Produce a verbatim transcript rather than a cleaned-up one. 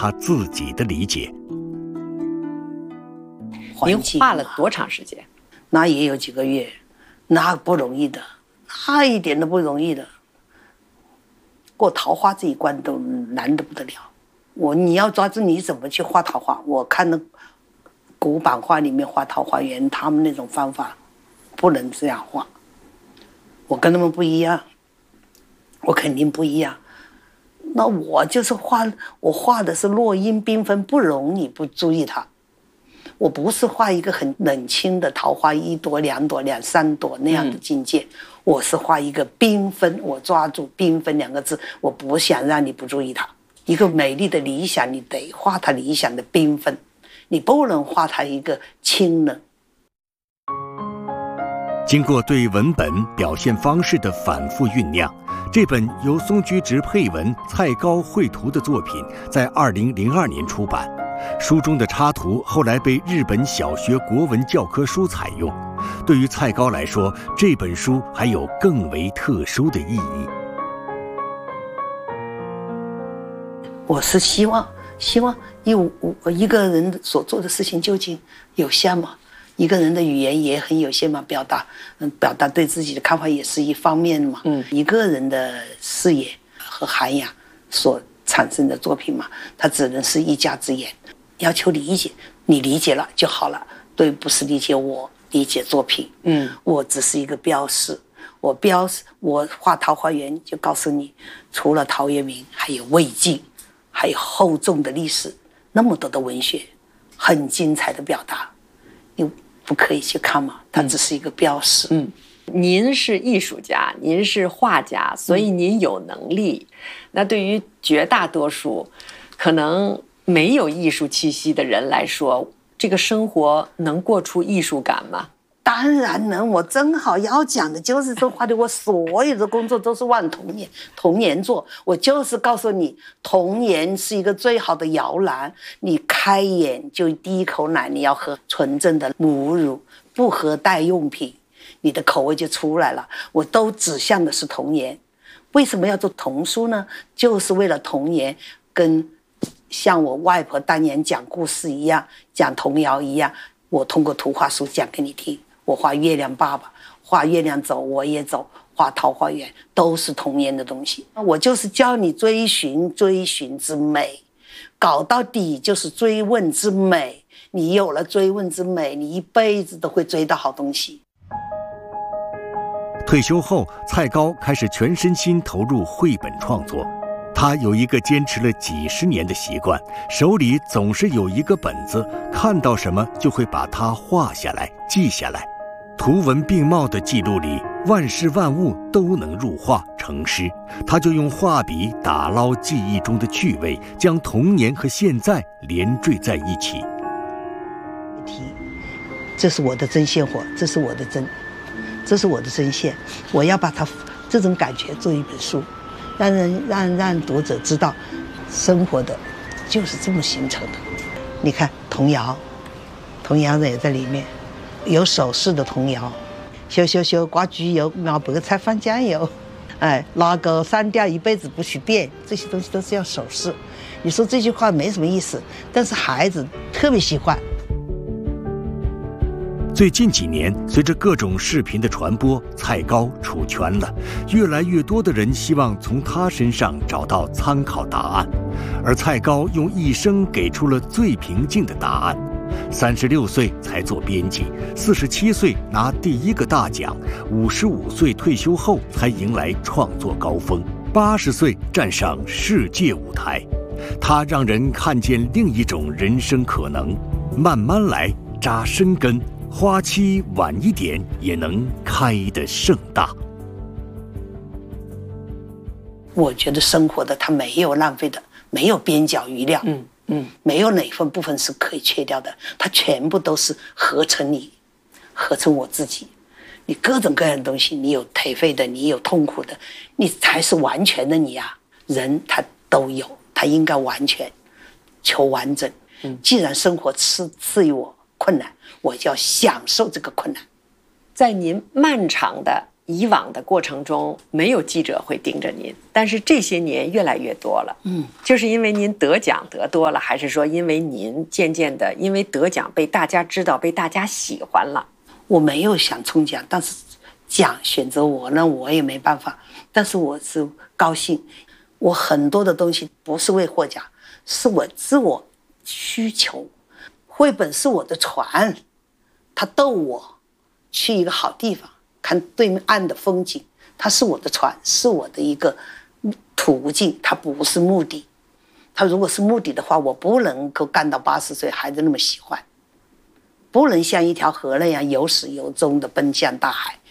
他自己的理解。 您画了多长时间？ 那也有几个月，那不容易的，那一点都不容易的。过桃花这一关都难得不得了。我你要抓住你怎么去画桃花，我看那古版画里面画桃花源，他们那种方法不能这样画。我跟他们不一样，我肯定不一样。那我就是画，我画的是落英缤纷，不容你不注意它。我不是画一个很冷清的桃花，一朵两朵两三朵那样的境界、嗯、我是画一个缤纷，我抓住缤纷两个字，我不想让你不注意它。一个美丽的理想，你得画它理想的缤纷，你不能画它一个清冷。 经过对文本表现方式的反复酝酿，这本由松居直配文、蔡高绘图的作品在二零零二年出版。书中的插图后来被日本小学国文教科书采用。对于蔡高来说，这本书还有更为特殊的意义。 我是希望，希望一我一个人所做的事情究竟有限吗？一个人的语言也很有限嘛，表达，嗯，表达对自己的看法也是一方面嘛。嗯，一个人的视野和涵养所产生的作品嘛，它只能是一家之言。要求理解，你理解了就好了。对，不是理解我，理解作品。嗯，我只是一个标示，我标示，我画桃花源就告诉你，除了陶渊明，还有魏晋，还有厚重的历史，那么多的文学，很精彩的表达，你不可以去看吗？它只是一个标示。 嗯，您是艺术家，您是画家，所以您有能力。嗯、那对于绝大多数可能没有艺术气息的人来说，这个生活能过出艺术感吗？ 当然能，我正好要讲的就是这话题。我所有的工作都是往童年童年做，我就是告诉你，童年是一个最好的摇篮。你开眼就第一口奶，你要喝纯正的母乳，不喝代用品，你的口味就出来了。我都指向的是童年。为什么要做童书呢？就是为了童年，跟像我外婆当年讲故事一样，讲童谣一样，我通过图画书讲给你听。我画月亮爸爸，画月亮走我也走，画桃花源，都是童年的东西。我就是教你追寻追寻之美，搞到底就是追问之美。你有了追问之美，你一辈子都会追到好东西。 退休后，蔡高开始全身心投入绘本创作。他有一个坚持了几十年的习惯，手里总是有一个本子，看到什么就会把它画下来、记下来。图文并茂的记录里，万事万物都能入画成诗。他就用画笔打捞记忆中的趣味，将童年和现在连缀在一起。 这是我的针线活，这是我的针，这是我的针线，我要把它这种感觉做一本书。让人让让读者知道，生活的就是这么形成的。你看童谣，童谣也在里面，有手势的童谣，羞羞羞刮焗油，熬白菜放酱油，哎，哪个删掉一辈子不许变，这些东西都是要手势。你说这句话没什么意思，但是孩子特别喜欢。 最近几年，随着各种视频的传播，蔡高出圈了，越来越多的人希望从他身上找到参考答案，而蔡高用一生给出了最平静的答案。三十六岁才做编辑，四十七岁拿第一个大奖，五十五岁退休后才迎来创作高峰，八十岁站上世界舞台。他让人看见另一种人生可能，慢慢来，扎深根。花期晚一点也能开得盛大。 我觉得生活的它没有浪费的，没有边角余料，嗯嗯，没有哪份部分是可以切掉的，它全部都是合成你，合成我自己。你各种各样的东西，你有颓废的，你有痛苦的，你才是完全的你啊！人他都有，他应该完全，求完整。嗯，既然生活赐赐予我困难，我就要享受这个困难。 在您漫长的以往的过程中没有记者会盯着您，但是这些年越来越多了。嗯，就是因为您得奖得多了，还是说因为您渐渐的因为得奖被大家知道，被大家喜欢了？ 我没有想冲奖，但是奖选择我呢，我也没办法。但是我是高兴，我很多的东西不是为获奖，是我自我需求。绘本是我的船，它逗我去一个好地方，看对岸的风景。它是我的船，是我的一个途径，它不是目的。它如果是目的的话，我不能够干到八十岁还是那么喜欢，不能像一条河那样有始有终的奔向大海。